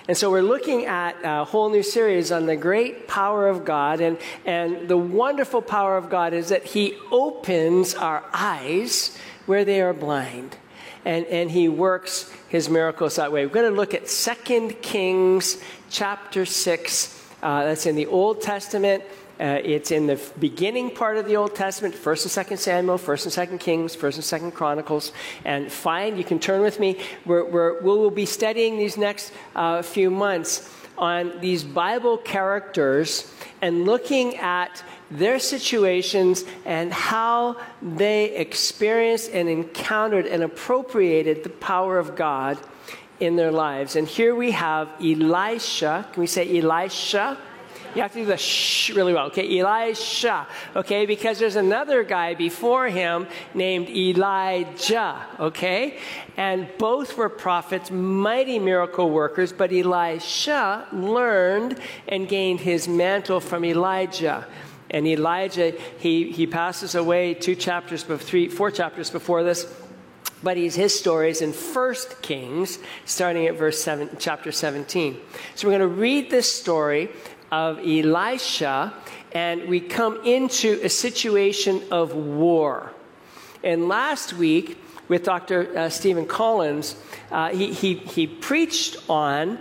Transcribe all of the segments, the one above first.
And so we're looking at a whole new series on the great power of God. And the wonderful power of God is that he opens our eyes where they are blind. And he works his miracles that way. We're going to look at 2 Kings chapter 6. That's in the Old Testament. It's in the beginning part of the Old Testament, 1st and 2nd Samuel, 1st and 2nd Kings, 1st and 2nd Chronicles. And you can turn with me. We'll be studying these next few months on these Bible characters and looking at their situations and how they experienced and encountered and appropriated the power of God in their lives. And here we have Elisha. Can we say Elisha? You have to do the shh really well. Okay, Elisha. Okay, because there's another guy before him named Elijah. Okay, and both were prophets, mighty miracle workers. But Elisha learned and gained his mantle from Elijah. And Elijah, he passes away 4 chapters before this. But his story is in 1 Kings, starting at chapter 17. So we're going to read this story of Elisha, and we come into a situation of war. And last week, with Dr. Stephen Collins, he preached on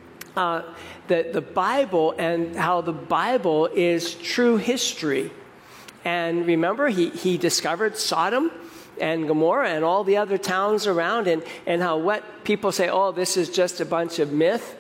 the Bible and how the Bible is true history. And remember, he discovered Sodom and Gomorrah and all the other towns around, and how what people say, oh, this is just a bunch of myth.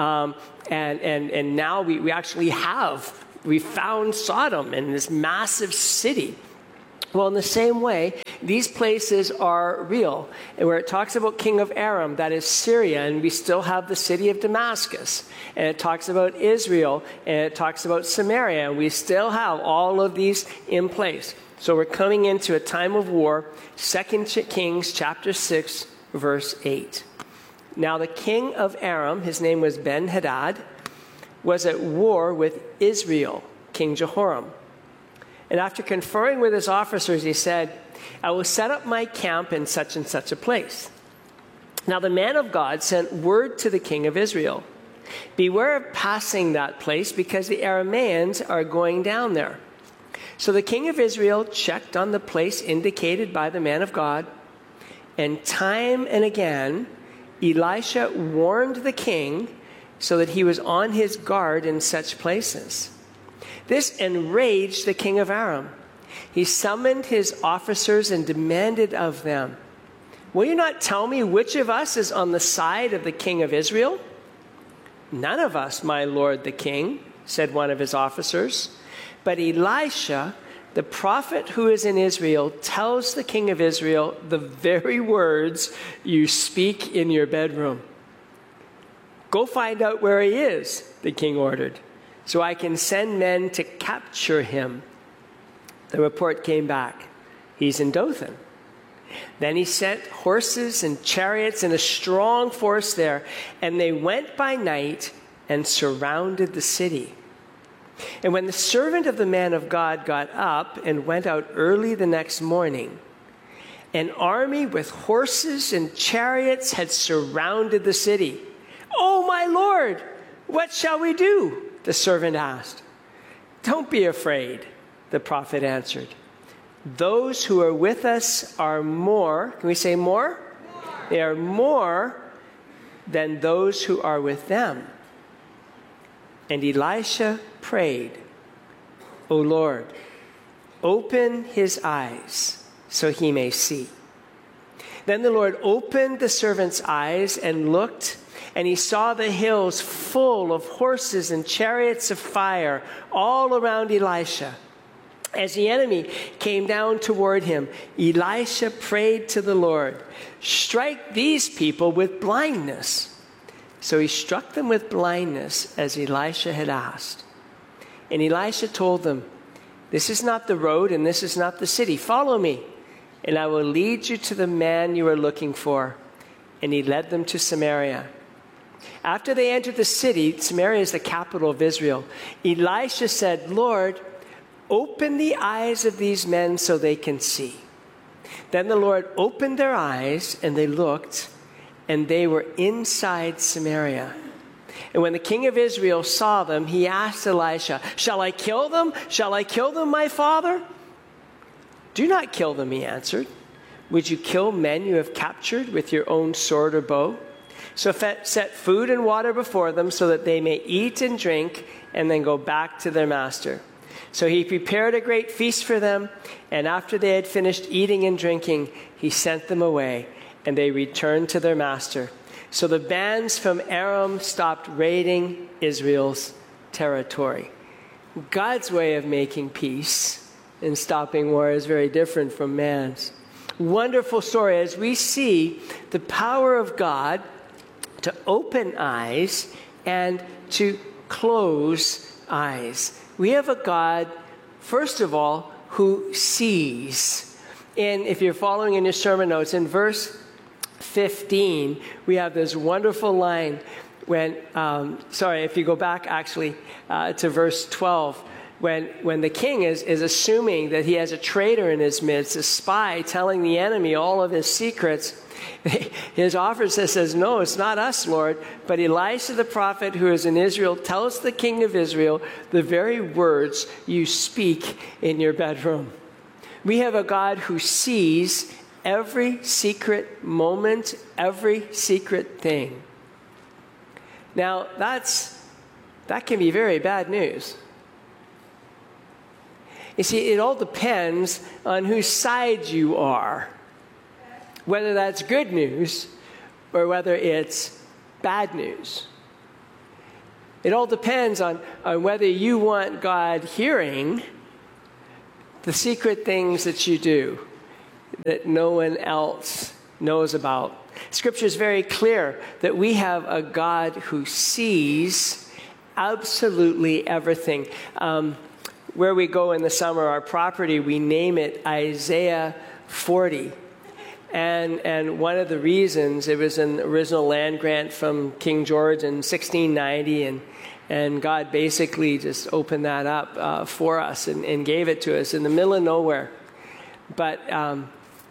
And now we actually we found Sodom in this massive city. Well, in the same way, these places are real. And where it talks about king of Aram, that is Syria, and we still have the city of Damascus. And it talks about Israel, and it talks about Samaria, and we still have all of these in place. So we're coming into a time of war, 2 Kings chapter 6, verse 8. Now the king of Aram, his name was Ben-Hadad, was at war with Israel, King Jehoram. And after conferring with his officers, he said, I will set up my camp in such and such a place. Now the man of God sent word to the king of Israel, beware of passing that place, because the Arameans are going down there. So the king of Israel checked on the place indicated by the man of God, and time and again Elisha warned the king so that he was on his guard in such places. This enraged the king of Aram. He summoned his officers and demanded of them, will you not tell me which of us is on the side of the king of Israel? None of us, my lord the king, said one of his officers. But Elisha, the prophet who is in Israel, tells the king of Israel the very words you speak in your bedroom. Go find out where he is, the king ordered, so I can send men to capture him. The report came back. He's in Dothan. Then he sent horses and chariots and a strong force there, and they went by night and surrounded the city. And when the servant of the man of God got up and went out early the next morning, an army with horses and chariots had surrounded the city. Oh, my Lord, what shall we do? The servant asked. Don't be afraid, the prophet answered. Those who are with us are more. Can we say more? They are more than those who are with them. And Elisha prayed, O Lord, open his eyes so he may see. Then the Lord opened the servant's eyes and looked, and he saw the hills full of horses and chariots of fire all around Elisha. As the enemy came down toward him, Elisha prayed to the Lord, strike these people with blindness. So he struck them with blindness as Elisha had asked. And Elisha told them, this is not the road and this is not the city. Follow me, and I will lead you to the man you are looking for. And he led them to Samaria. After they entered the city, Samaria is the capital of Israel, Elisha said, Lord, open the eyes of these men so they can see. Then the Lord opened their eyes, and they looked, and they were inside Samaria. And when the king of Israel saw them, he asked Elisha, "Shall I kill them? Shall I kill them, my father?" "Do not kill them," he answered. "Would you kill men you have captured with your own sword or bow? So set food and water before them so that they may eat and drink and then go back to their master." So he prepared a great feast for them, and after they had finished eating and drinking, he sent them away, and they returned to their master. So the bands from Aram stopped raiding Israel's territory. God's way of making peace and stopping war is very different from man's. Wonderful story as we see the power of God to open eyes and to close eyes. We have a God, first of all, who sees. And if you're following in your sermon notes, in verse 15, we have this wonderful line when, if you go back actually to verse 12, when the king is assuming that he has a traitor in his midst, a spy telling the enemy all of his secrets, his officer says, "No, it's not us, Lord, but Elisha the prophet who is in Israel tells the king of Israel the very words you speak in your bedroom." We have a God who sees every secret moment, every secret thing. Now, that can be very bad news. You see, it all depends on whose side you are. Whether that's good news or whether it's bad news. It all depends on whether you want God hearing the secret things that you do that no one else knows about. Scripture is very clear that we have a God who sees absolutely everything. Where we go in the summer, our property, we name it Isaiah 40. And one of the reasons, it was an original land grant from King George in 1690, and God basically just opened that up for us and gave it to us in the middle of nowhere. But on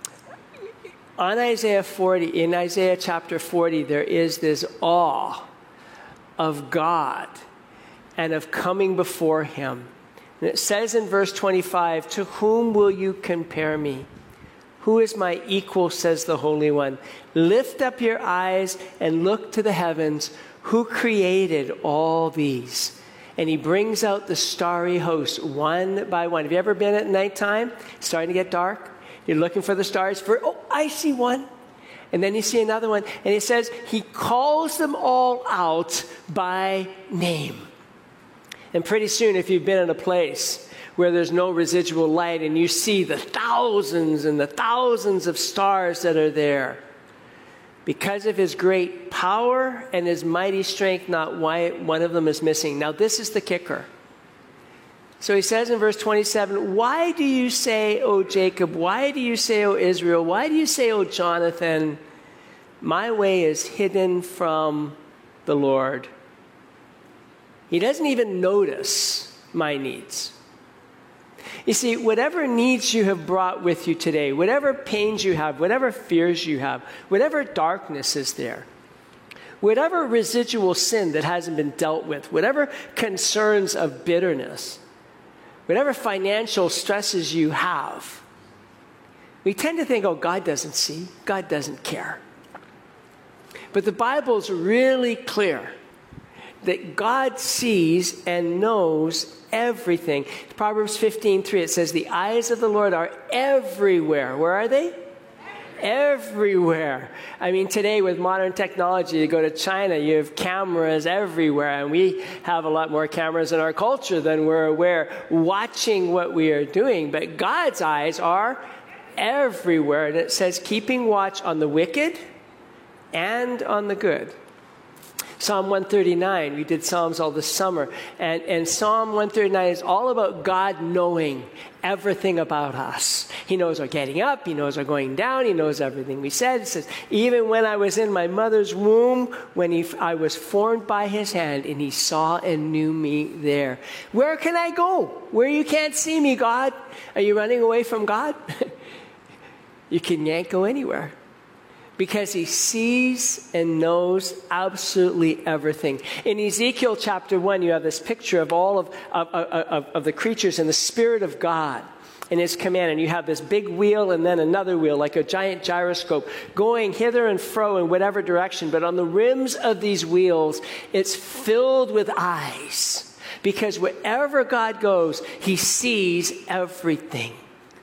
Isaiah 40, in Isaiah chapter 40, there is this awe of God and of coming before him. And it says in verse 25, "To whom will you compare me? Who is my equal, says the Holy One? Lift up your eyes and look to the heavens. Who created all these?" And he brings out the starry host one by one. Have you ever been at nighttime? It's starting to get dark. You're looking for the stars. I see one. And then you see another one. And it says he calls them all out by name. And pretty soon, if you've been in a place where there's no residual light and you see the thousands and the thousands of stars that are there, because of his great power and his mighty strength, not one of them is missing. Now, this is the kicker. So he says in verse 27, "Why do you say, O Jacob? Why do you say, O Israel? Why do you say, O Jonathan, my way is hidden from the Lord?" He doesn't even notice my needs. You see, whatever needs you have brought with you today, whatever pains you have, whatever fears you have, whatever darkness is there, whatever residual sin that hasn't been dealt with, whatever concerns of bitterness, whatever financial stresses you have, we tend to think, oh, God doesn't see, God doesn't care. But the Bible's really clear that God sees and knows everything. Proverbs 15:3, it says, "The eyes of the Lord are everywhere." Where are they? Everywhere. I mean, today with modern technology, you go to China, you have cameras everywhere, and we have a lot more cameras in our culture than we're aware, watching what we are doing. But God's eyes are everywhere. And it says, keeping watch on the wicked and on the good. Psalm 139, we did Psalms all this summer, and Psalm 139 is all about God knowing everything about us. He knows our getting up, he knows our going down, he knows everything we said. It says, even when I was in my mother's womb, I was formed by his hand, and he saw and knew me there. Where can I go? Where you can't see me, God? Are you running away from God? You can't go anywhere. because he sees and knows absolutely everything. In Ezekiel chapter 1, you have this picture of all of the creatures and the Spirit of God in his command. And you have this big wheel and then another wheel, like a giant gyroscope, going hither and fro in whatever direction. But on the rims of these wheels, it's filled with eyes. Because wherever God goes, he sees everything.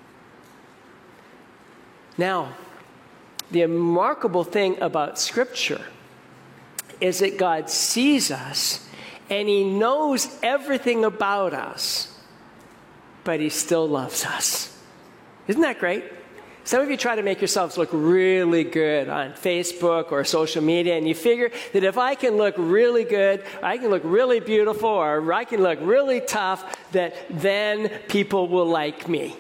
Now, the remarkable thing about Scripture is that God sees us and he knows everything about us, but he still loves us. Isn't that great? Some of you try to make yourselves look really good on Facebook or social media, and you figure that if I can look really good, I can look really beautiful, or I can look really tough, that then people will like me.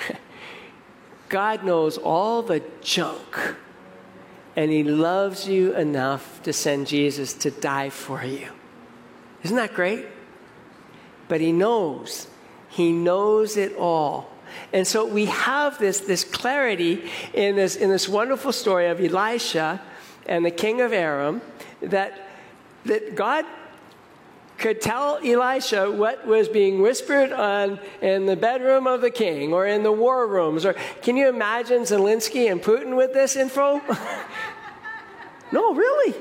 God knows all the junk, and he loves you enough to send Jesus to die for you. Isn't that great? But he knows it all. And so we have this clarity in this wonderful story of Elisha and the king of Aram, that God could tell Elisha what was being whispered in the bedroom of the king or in the war rooms. Or can you imagine Zelensky and Putin with this info? No, really.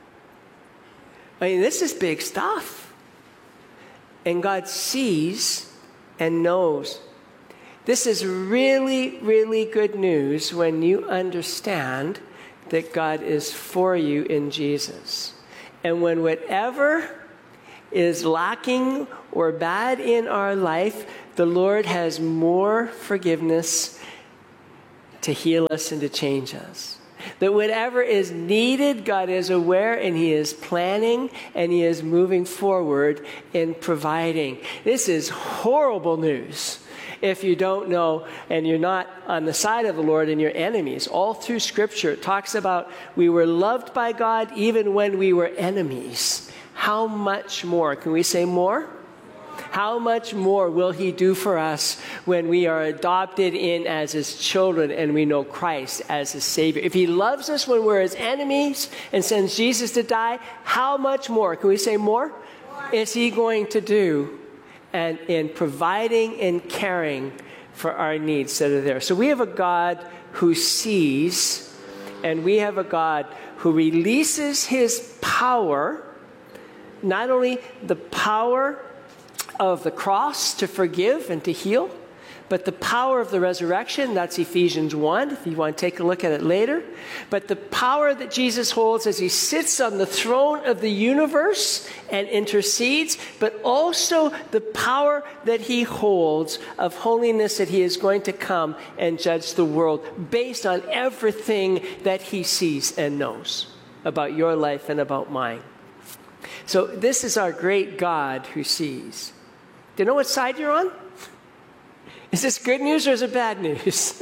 I mean, this is big stuff. And God sees and knows. This is really, really good news when you understand that God is for you in Jesus. And when whatever is lacking or bad in our life, the Lord has more forgiveness to heal us and to change us. That whatever is needed, God is aware and he is planning and he is moving forward in providing. This is horrible news if you don't know and you're not on the side of the Lord and you're enemies. All through Scripture, it talks about we were loved by God even when we were enemies. How much more? Can we say more? How much more will he do for us when we are adopted in as his children and we know Christ as his Savior? If he loves us when we're his enemies and sends Jesus to die, how much more? Can we say more? Is he going to do and in providing and caring for our needs that are there? So we have a God who sees, and we have a God who releases his power, not only the power of the cross to forgive and to heal, but the power of the resurrection. That's Ephesians 1, if you want to take a look at it later. But the power that Jesus holds as he sits on the throne of the universe and intercedes, but also the power that he holds of holiness, that he is going to come and judge the world based on everything that he sees and knows about your life and about mine. So this is our great God who sees. Do you know what side you're on? Is this good news or is it bad news?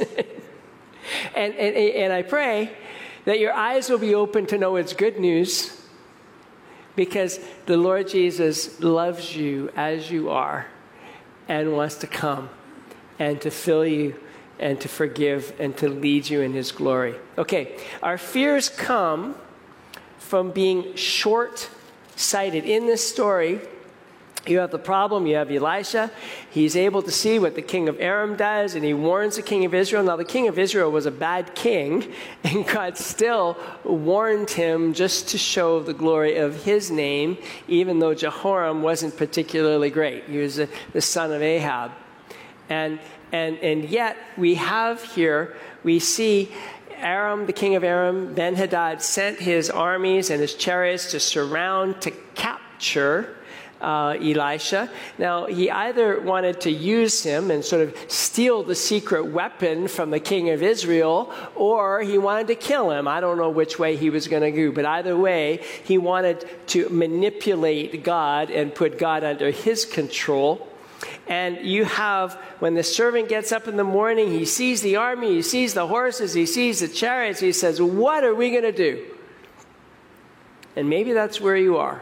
and I pray that your eyes will be open to know it's good news, because the Lord Jesus loves you as you are and wants to come and to fill you and to forgive and to lead you in his glory. Okay, our fears come from being short-sighted. In this story, you have the problem, you have Elisha. He's able to see what the king of Aram does, and he warns the king of Israel. Now, the king of Israel was a bad king, and God still warned him just to show the glory of his name, even though Jehoram wasn't particularly great. He was the son of Ahab. And yet, we have here, we see Aram, the king of Aram, Ben-Hadad, sent his armies and his chariots to surround, to capture Elisha. Now, he either wanted to use him and sort of steal the secret weapon from the king of Israel, or he wanted to kill him. I don't know which way he was going to go, but either way, he wanted to manipulate God and put God under his control. And you have, when the servant gets up in the morning, he sees the army, he sees the horses, he sees the chariots, he says, what are we going to do? And maybe that's where you are.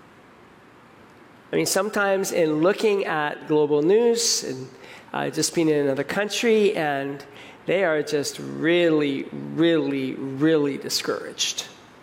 I mean, sometimes in looking at global news and just being in another country and they are just really, really, really discouraged.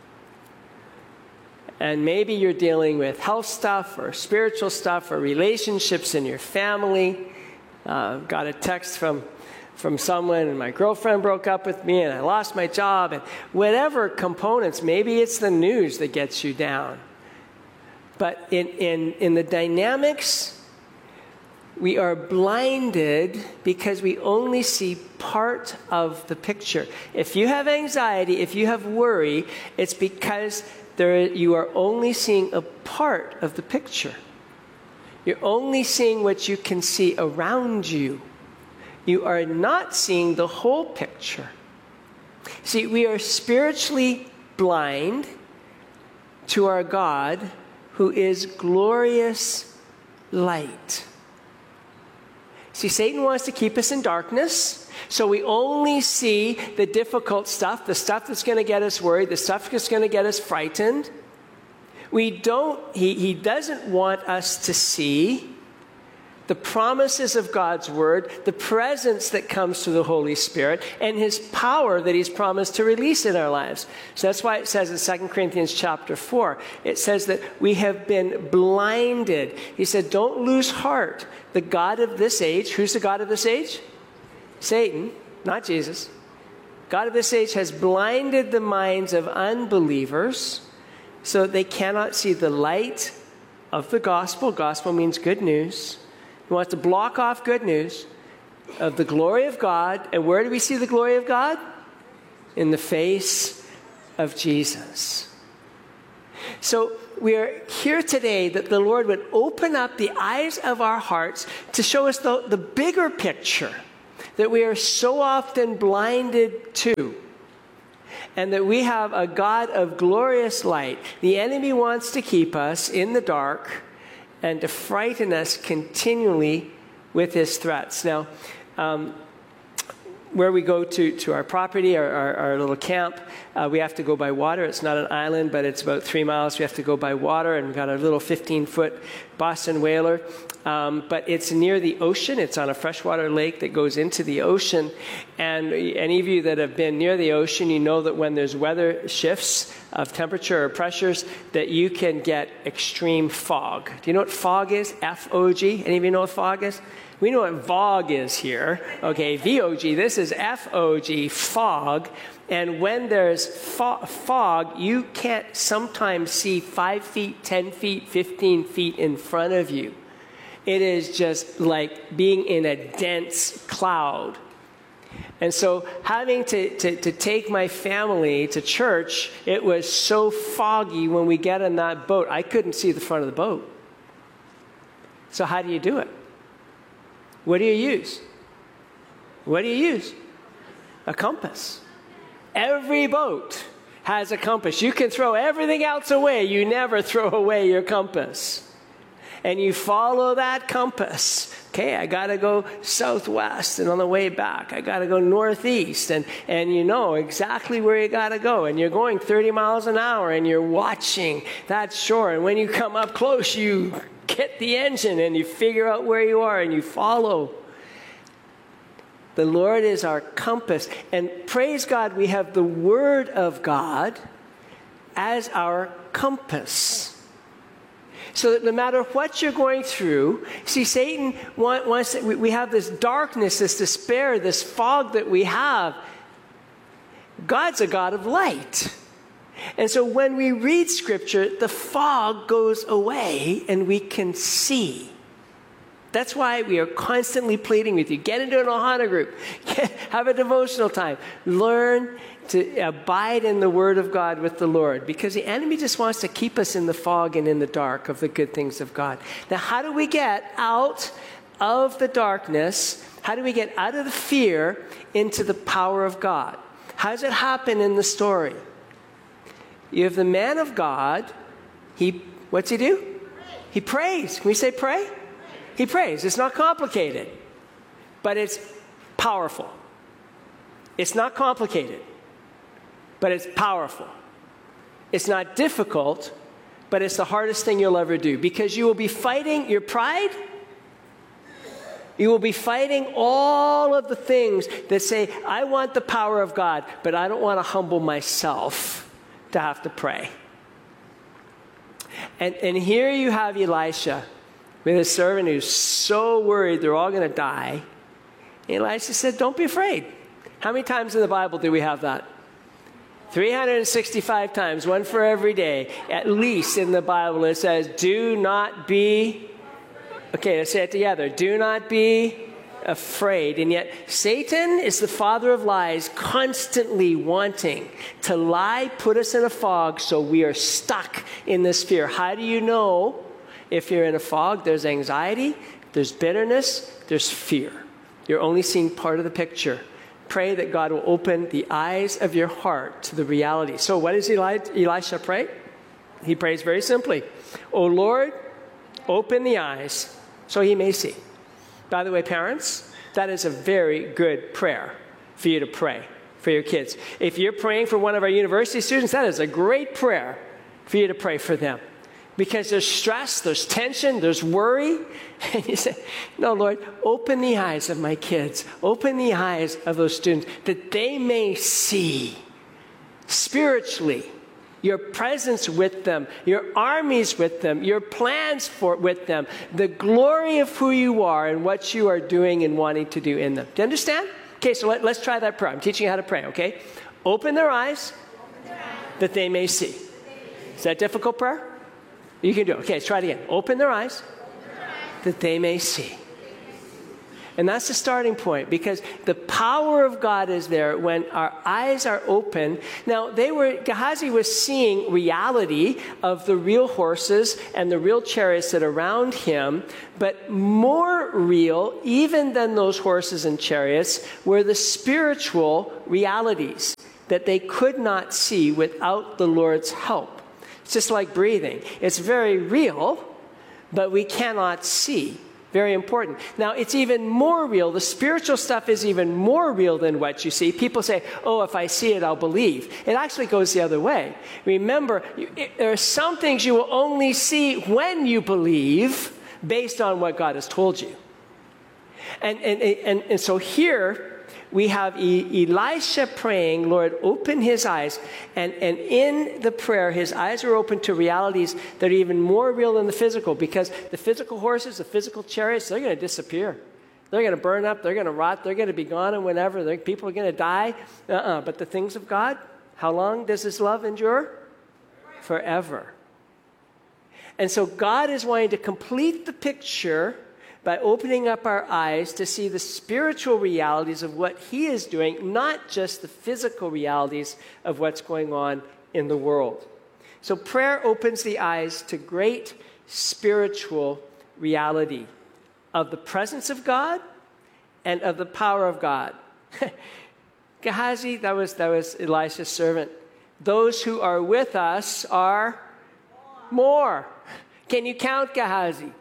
And maybe you're dealing with health stuff or spiritual stuff or relationships in your family. Got a text from someone, and my girlfriend broke up with me, and I lost my job, and whatever components. Maybe it's the news that gets you down. But in the dynamics, we are blinded because we only see part of the picture. If you have anxiety, if you have worry, it's because you are only seeing a part of the picture. You're only seeing what you can see around you. You are not seeing the whole picture. See, we are spiritually blind to our God, who is glorious light. See, Satan wants to keep us in darkness, so we only see the difficult stuff, the stuff that's going to get us worried, the stuff that's going to get us frightened. He doesn't want us to see the promises of God's word, the presence that comes through the Holy Spirit, and his power that he's promised to release in our lives. So that's why it says in 2 Corinthians chapter 4, it says that we have been blinded. He said, don't lose heart. The God of this age, who's the God of this age? Satan, not Jesus. God of this age has blinded the minds of unbelievers so that they cannot see the light of the gospel. Gospel means good news. He wants to block off good news of the glory of God. And where do we see the glory of God? In the face of Jesus. So we are here today that the Lord would open up the eyes of our hearts to show us the bigger picture that we are so often blinded to. And that we have a God of glorious light. The enemy wants to keep us in the dark and to frighten us continually with his threats. Now, where we go to our property, our little camp, we have to go by water. It's not an island, but it's about 3 miles. We have to go by water, and we've got a little 15-foot Boston whaler. But it's near the ocean. It's on a freshwater lake that goes into the ocean. And any of you that have been near the ocean, you know that when there's weather shifts of temperature or pressures, that you can get extreme fog. Do you know what fog is? F-O-G. Any of you know what fog is? We know what VOG is here. Okay, V-O-G. This is F-O-G, fog. And when there's fog, you can't sometimes see 5 feet, 10 feet, 15 feet in front of you. It is just like being in a dense cloud. And so having to take my family to church, it was so foggy when we get in that boat. I couldn't see the front of the boat. So how do you do it? What do you use? What do you use? A compass. Every boat has a compass. You can throw everything else away. You never throw away your compass. And you follow that compass. Okay, I got to go southwest, and on the way back, I got to go northeast, and you know exactly where you got to go. And you're going 30 miles an hour, and you're watching that shore. And when you come up close, you get the engine, and you figure out where you are, and you follow. The Lord is our compass. And praise God, we have the Word of God as our compass. So that no matter what you're going through, see, Satan wants, we have this darkness, this despair, this fog that we have. God's a God of light. And so when we read Scripture, the fog goes away and we can see. That's why we are constantly pleading with you. Get into an Ohana group. Have a devotional time. Learn to abide in the Word of God with the Lord, because the enemy just wants to keep us in the fog and in the dark of the good things of God. Now, how do we get out of the darkness? How do we get out of the fear into the power of God? How does it happen in the story? You have the man of God. What's he do? He prays. Can we say pray? He prays. It's not complicated, but it's powerful. It's not complicated, but it's powerful. It's not difficult, but it's the hardest thing you'll ever do, because you will be fighting your pride You will be fighting all of the things that say, I want the power of God, but I don't want to humble myself to have to pray. And here you have Elisha with his servant who's so worried they're all going to die. Elisha said, don't be afraid. How many times in the Bible do we have that? 365 times, one for every day. At least in the Bible it says, do not be, okay, let's say it together. Do not be afraid. And yet Satan is the father of lies, constantly wanting to lie, put us in a fog so we are stuck in this fear. How do you know if you're in a fog? There's anxiety, there's bitterness, there's fear. You're only seeing part of the picture. Pray that God will open the eyes of your heart to the reality. So what does Elisha pray? He prays very simply, O Lord, open the eyes so he may see. By the way, parents, that is a very good prayer for you to pray for your kids. If you're praying for one of our university students, that is a great prayer for you to pray for them. Because there's stress, there's tension, there's worry. And you say, no, Lord, open the eyes of my kids. Open the eyes of those students that they may see spiritually your presence with them, your armies with them, your plans with them, the glory of who you are and what you are doing and wanting to do in them. Do you understand? Okay, so let's try that prayer. I'm teaching you how to pray, okay? Open their eyes that they may see. Is that a difficult prayer? You can do it. Okay, let's try it again. Open their eyes that they may see. And that's the starting point, because the power of God is there when our eyes are open. Now, Gehazi was seeing reality of the real horses and the real chariots that are around him, but more real, even than those horses and chariots, were the spiritual realities that they could not see without the Lord's help. It's just like breathing. It's very real, but we cannot see. Very important. Now, it's even more real. The spiritual stuff is even more real than what you see. People say, oh, if I see it, I'll believe. It actually goes the other way. Remember, there are some things you will only see when you believe based on what God has told you. And so here, we have Elisha praying, Lord, open his eyes. And in the prayer, his eyes are open to realities that are even more real than the physical, because the physical horses, the physical chariots, they're going to disappear. They're going to burn up. They're going to rot. They're going to be gone and whenever. People are going to die. But the things of God, how long does his love endure? Forever. And so God is wanting to complete the picture by opening up our eyes to see the spiritual realities of what he is doing, not just the physical realities of what's going on in the world. So prayer opens the eyes to great spiritual reality of the presence of God and of the power of God. Gehazi, that was Elisha's servant. Those who are with us are more. Can you count, Gehazi?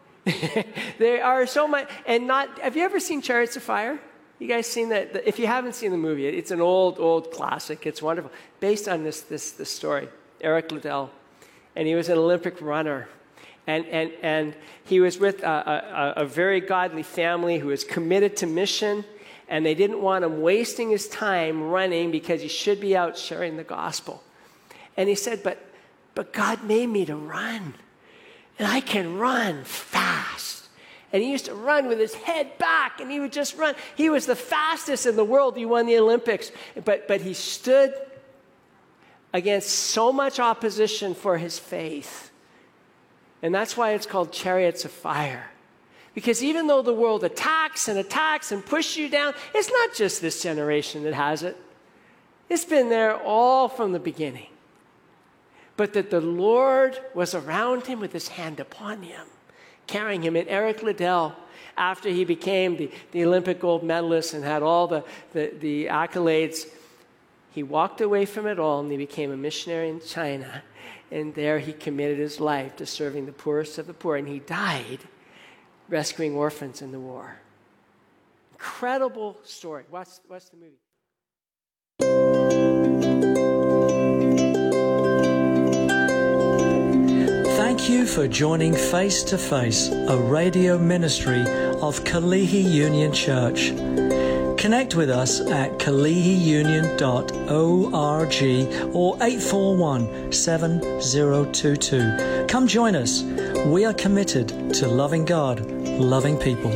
There are so much, and not. Have you ever seen Chariots of Fire? You guys seen that? If you haven't seen the movie, it's an old classic. It's wonderful, based on this story. Eric Liddell, and he was an Olympic runner, and he was with a very godly family who was committed to mission, and they didn't want him wasting his time running because he should be out sharing the gospel. And he said, "But God made me to run. And I can run fast." And he used to run with his head back, and he would just run. He was the fastest in the world. He won the Olympics. But he stood against so much opposition for his faith. And that's why it's called Chariots of Fire. Because even though the world attacks and pushes you down, it's not just this generation that has it. It's been there all from the beginning. But that the Lord was around him with his hand upon him, carrying him. And Eric Liddell, after he became the Olympic gold medalist and had all the accolades, he walked away from it all and he became a missionary in China. And there he committed his life to serving the poorest of the poor. And he died rescuing orphans in the war. Incredible story. Watch the movie. Thank you for joining Face to Face, a radio ministry of Kalihi Union Church. Connect with us at kalihiunion.org or 841-7022. Come join us. We are committed to loving God, loving people.